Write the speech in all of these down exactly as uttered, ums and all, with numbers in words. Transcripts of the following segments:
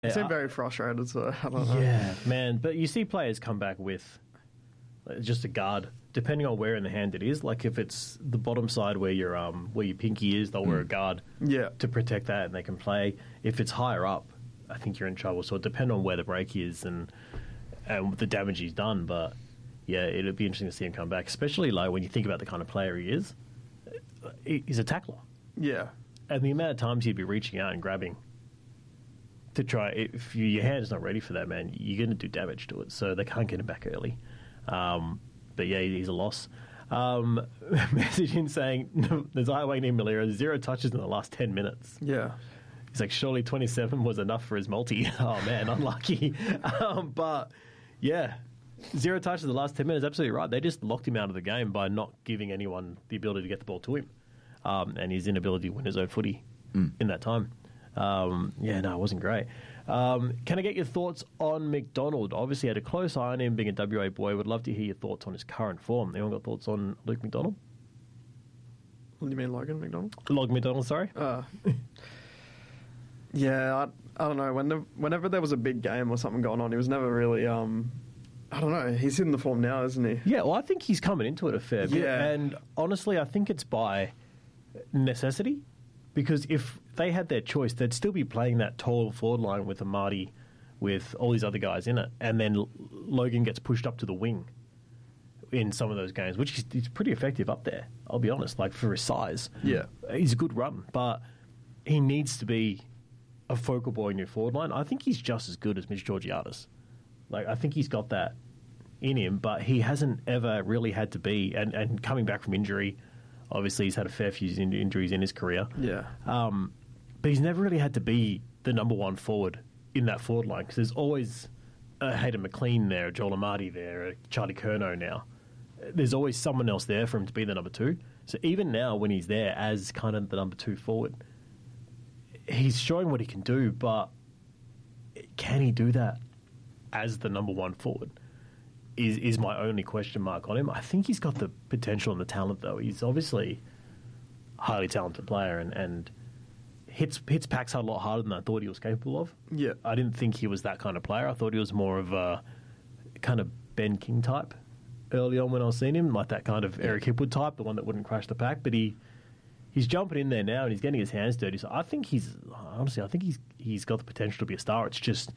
He seemed very frustrated, so I don't know. Yeah, man. But you see players come back with just a guard, depending on where in the hand it is. Like if it's the bottom side where your um where your pinky is, they'll mm. wear a guard yeah. to protect that, and they can play. If it's higher up, I think you're in trouble. So it depends on where the break is and and the damage he's done. But yeah, it'd be interesting to see him come back, especially like when you think about the kind of player he is. He's a tackler. Yeah, and the amount of times he'd be reaching out and grabbing to try, if you, your hand's not ready for that, man, you're going to do damage to it. So they can't get him back early. Um, but yeah, he's a loss. Um, message in saying there's Iwagni Malira, zero touches in the last ten minutes. Yeah. He's like, surely twenty-seven was enough for his multi. Oh man, unlucky. um, but yeah, zero touches in the last ten minutes, absolutely right. They just locked him out of the game by not giving anyone the ability to get the ball to him. Um, and his inability to win his own footy mm. in that time. Um, yeah, no, it wasn't great. Um, can I get your thoughts on McDonald? Obviously had a close eye on him being a W A boy. Would love to hear your thoughts on his current form. Anyone got thoughts on Luke McDonald? What do you mean, Logan McDonald? Logan McDonald, sorry. Uh, yeah, I, I don't know. Whenever, whenever there was a big game or something going on, he was never really... Um, I don't know. He's in the form now, isn't he? Yeah, well, I think he's coming into it a fair bit. Yeah. And honestly, I think it's by necessity. Because if they had their choice, they'd still be playing that tall forward line with Amadi, with all these other guys in it, and then L- Logan gets pushed up to the wing in some of those games, which is he's pretty effective up there, I'll be honest, like for his size. Yeah. He's a good run, but he needs to be a focal point in your forward line. I think he's just as good as Mitch Georgiadis. Like, I think he's got that in him, but he hasn't ever really had to be, and, and coming back from injury... Obviously, he's had a fair few injuries in his career. Yeah. Um, but he's never really had to be the number one forward in that forward line because there's always a Hayden McLean there, a Joel Amadi there, a Charlie Curnow now. There's always someone else there for him to be the number two. So even now when he's there as kind of the number two forward, he's showing what he can do, but can he do that as the number one forward? Is is my only question mark on him. I think he's got the potential and the talent, though. He's obviously a highly talented player and, and hits hits packs hard a lot harder than I thought he was capable of. Yeah. I didn't think he was that kind of player. I thought he was more of a kind of Ben King type early on when I was seeing him, like that kind of Eric Hipwood type, the one that wouldn't crash the pack. But he he's jumping in there now and he's getting his hands dirty. So I think he's, honestly, I think he's he's got the potential to be a star. It's just...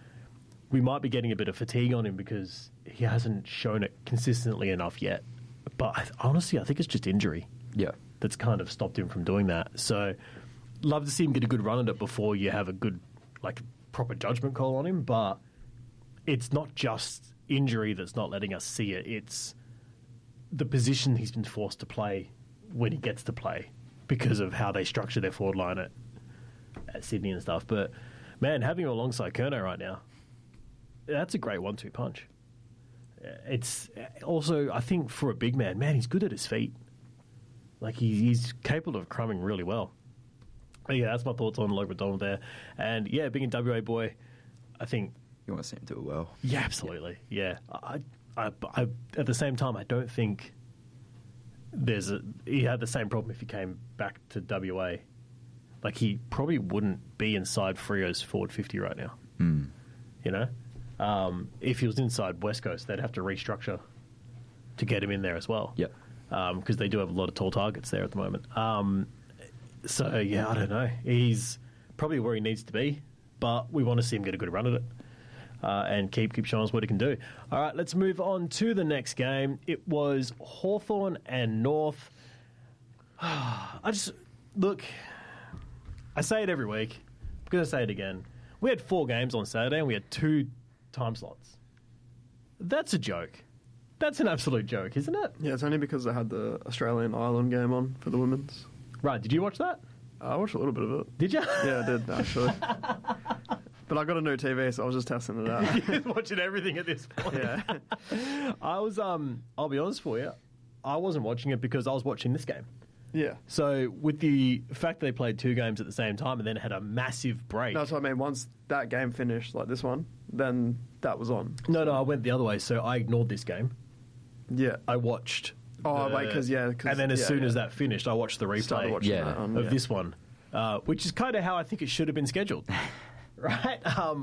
we might be getting a bit of fatigue on him because he hasn't shown it consistently enough yet. But I, honestly, I think it's just injury. Yeah. That's kind of stopped him from doing that. So, love to see him get a good run at it before you have a good, like, proper judgment call on him. But it's not just injury that's not letting us see it. It's the position he's been forced to play when he gets to play because of how they structure their forward line at, at Sydney and stuff. But, man, having him alongside Curnow right now, that's a great one two punch. It's also, I think, for a big man, man, he's good at his feet. Like, he, he's capable of crumbing really well. But yeah, that's my thoughts on Logan McDonald there. And yeah, being a W A boy, I think... you want to see him do it well. Yeah, absolutely. Yeah. I, I, I, at the same time, I don't think there's a... he had the same problem if he came back to W A. Like, he probably wouldn't be inside Freo's forward fifty right now. Mm. You know? Um, if he was inside West Coast, they'd have to restructure to get him in there as well. Yeah. Because um, they do have a lot of tall targets there at the moment. Um, so, yeah, I don't know. He's probably where he needs to be, but we want to see him get a good run at it uh, and keep keep showing us what he can do. All right, let's move on to the next game. It was Hawthorn and North. I just... look, I say it every week. I'm going to say it again. We had four games on Saturday and we had two time slots. That's a joke. That's an absolute joke, isn't it? Yeah, it's only because they had the Australian-Ireland game on for the women's. Right, did you watch that? Uh, I watched a little bit of it. Did you? Yeah, I did, actually. But I got a new T V, so I was just testing it out. You're watching everything at this point. Yeah. I was, um, I'll be honest for you, I wasn't watching it because I was watching this game. Yeah. So with the fact that they played two games at the same time and then had a massive break. No, that's what I mean. Once that game finished, like this one, then that was on. No, no, I went the other way. So I ignored this game. Yeah. I watched... Oh, the, wait, because, yeah. Cause, and then as yeah, soon yeah. as that finished, I watched the replay watching yeah. that on, of yeah. this one, uh, which is kind of how I think it should have been scheduled. right? Um,